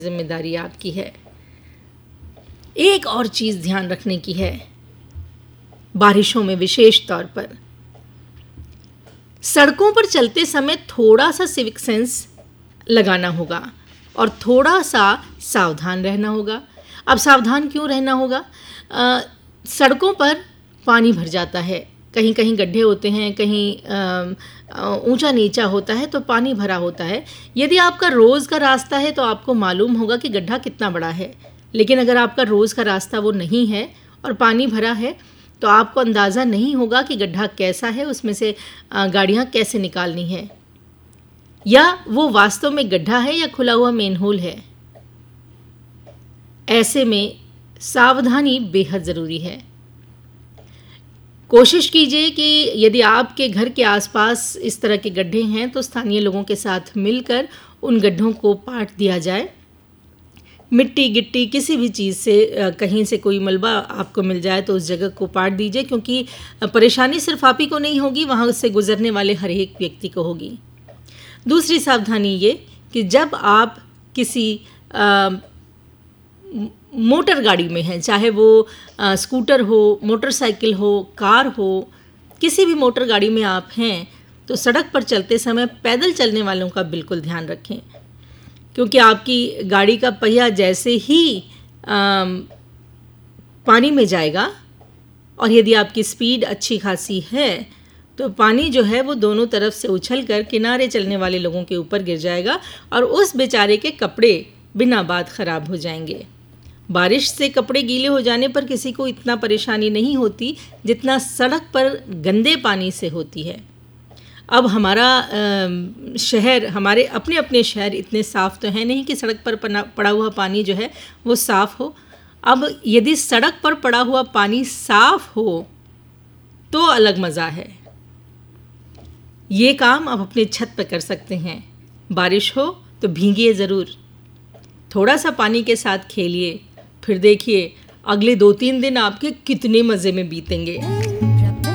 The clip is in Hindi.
जिम्मेदारी आपकी है। एक और चीज़ ध्यान रखने की है, बारिशों में विशेष तौर पर सड़कों पर चलते समय थोड़ा सा सिविक सेंस लगाना होगा और थोड़ा सा सावधान रहना होगा। अब सावधान क्यों रहना होगा? सड़कों पर पानी भर जाता है, कहीं कहीं गड्ढे होते हैं, कहीं ऊंचा नीचा होता है तो पानी भरा होता है। यदि आपका रोज़ का रास्ता है तो आपको मालूम होगा कि गड्ढा कितना बड़ा है, लेकिन अगर आपका रोज़ का रास्ता वो नहीं है और पानी भरा है तो आपको अंदाज़ा नहीं होगा कि गड्ढा कैसा है, उसमें से गाड़ियाँ कैसे निकालनी है, या वो वास्तव में गड्ढा है या खुला हुआ मेन होल है। ऐसे में सावधानी बेहद ज़रूरी है। कोशिश कीजिए कि यदि आपके घर के आसपास इस तरह के गड्ढे हैं तो स्थानीय लोगों के साथ मिलकर उन गड्ढों को पाट दिया जाए। मिट्टी गिट्टी किसी भी चीज़ से कहीं से कोई मलबा आपको मिल जाए तो उस जगह को पाट दीजिए, क्योंकि परेशानी सिर्फ आप ही को नहीं होगी, वहाँ से गुजरने वाले हर एक व्यक्ति को होगी। दूसरी सावधानी ये कि जब आप किसी मोटर गाड़ी में हैं, चाहे वो स्कूटर हो, मोटरसाइकिल हो, कार हो, किसी भी मोटर गाड़ी में आप हैं तो सड़क पर चलते समय पैदल चलने वालों का बिल्कुल ध्यान रखें, क्योंकि आपकी गाड़ी का पहिया जैसे ही पानी में जाएगा और यदि आपकी स्पीड अच्छी खासी है तो पानी जो है वो दोनों तरफ से उछलकर किनारे चलने वाले लोगों के ऊपर गिर जाएगा और उस बेचारे के कपड़े बिना बात ख़राब हो जाएंगे। बारिश से कपड़े गीले हो जाने पर किसी को इतना परेशानी नहीं होती जितना सड़क पर गंदे पानी से होती है। अब हमारा शहर, हमारे अपने अपने शहर इतने साफ़ तो हैं नहीं कि सड़क पर पड़ा हुआ पानी जो है वो साफ़ हो। अब यदि सड़क पर पड़ा हुआ पानी साफ़ हो तो अलग मज़ा है। ये काम आप अपने छत पर कर सकते हैं। बारिश हो तो भीगिए ज़रूर, थोड़ा सा पानी के साथ खेलिए, फिर देखिए अगले 2-3 दिन आपके कितने मज़े में बीतेंगे।